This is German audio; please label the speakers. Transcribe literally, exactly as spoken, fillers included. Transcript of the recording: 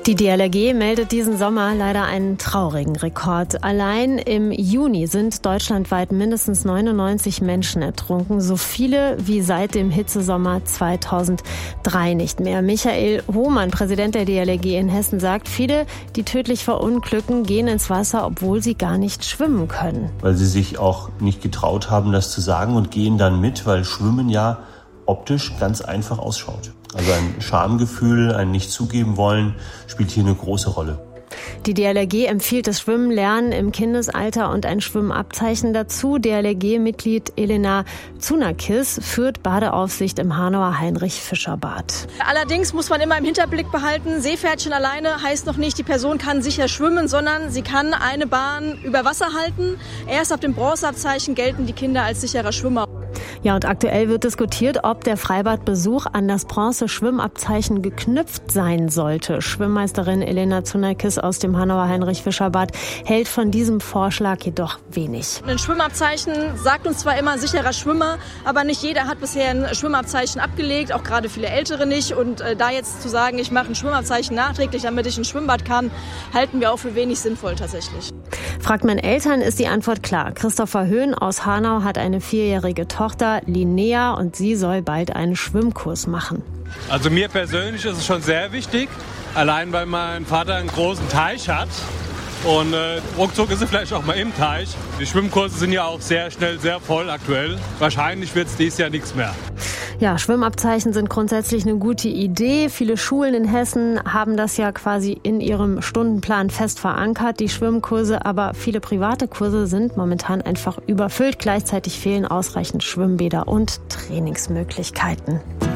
Speaker 1: Die D L R G meldet diesen Sommer leider einen traurigen Rekord. Allein im Juni sind deutschlandweit mindestens neunundneunzig Menschen ertrunken. So viele wie seit dem Hitzesommer zweitausenddrei nicht mehr. Michael Hohmann, Präsident der D L R G in Hessen, sagt, viele, die tödlich verunglücken, gehen ins Wasser, obwohl sie gar nicht schwimmen können.
Speaker 2: Weil sie sich auch nicht getraut haben, das zu sagen und gehen dann mit, weil Schwimmen ja optisch ganz einfach ausschaut. Also ein Schamgefühl, ein Nicht-Zugeben-Wollen spielt hier eine große Rolle.
Speaker 1: Die D L R G empfiehlt das Schwimmen-Lernen im Kindesalter und ein Schwimmabzeichen dazu. D L R G-Mitglied Elena Tsunakis führt Badeaufsicht im Hanauer Heinrich-Fischer-Bad.
Speaker 3: Allerdings muss man immer im Hinterblick behalten, Seepferdchen alleine heißt noch nicht, die Person kann sicher schwimmen, sondern sie kann eine Bahn über Wasser halten. Erst ab dem Bronzeabzeichen gelten die Kinder als sicherer Schwimmer.
Speaker 1: Ja, und aktuell wird diskutiert, ob der Freibadbesuch an das Bronze-Schwimmabzeichen geknüpft sein sollte. Schwimmmeisterin Elena Tsunakis aus dem Hanauer Heinrich-Fischer-Bad hält von diesem Vorschlag jedoch wenig.
Speaker 3: Ein Schwimmabzeichen sagt uns zwar immer sicherer Schwimmer, aber nicht jeder hat bisher ein Schwimmabzeichen abgelegt, auch gerade viele Ältere nicht. Und äh, da jetzt zu sagen, ich mache ein Schwimmabzeichen nachträglich, damit ich ins Schwimmbad kann, halten wir auch für wenig sinnvoll tatsächlich.
Speaker 1: Fragt man Eltern, ist die Antwort klar. Christopher Höhn aus Hanau hat eine vierjährige Tochter, Linnea, und sie soll bald einen Schwimmkurs machen.
Speaker 4: Also mir persönlich ist es schon sehr wichtig, allein weil mein Vater einen großen Teich hat. Und äh, ruckzuck ist er vielleicht auch mal im Teich. Die Schwimmkurse sind ja auch sehr schnell, sehr voll aktuell. Wahrscheinlich wird es dieses Jahr nichts mehr.
Speaker 1: Ja, Schwimmabzeichen sind grundsätzlich eine gute Idee. Viele Schulen in Hessen haben das ja quasi in ihrem Stundenplan fest verankert, die Schwimmkurse. Aber viele private Kurse sind momentan einfach überfüllt. Gleichzeitig fehlen ausreichend Schwimmbäder und Trainingsmöglichkeiten.